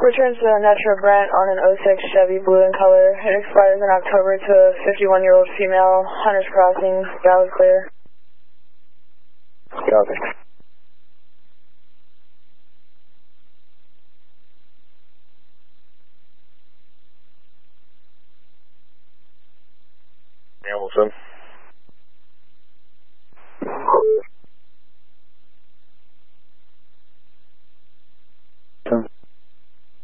returns to Metro Brent on an '06 Chevy, blue in color. It expires in October to a 51-year-old female. Hunters Crossing, valid clear. Copy. Hamilton.